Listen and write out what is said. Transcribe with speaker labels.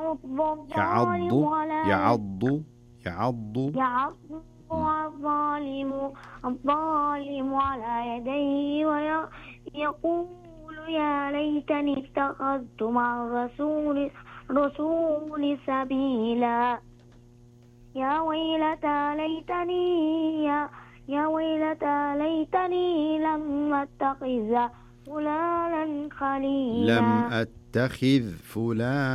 Speaker 1: يعض الظالم على يديه ويقول يا ليتني اتخذت مع الرسول سبيلا. يا ويلتى ليتني لم أتخذ فلانا خليلا.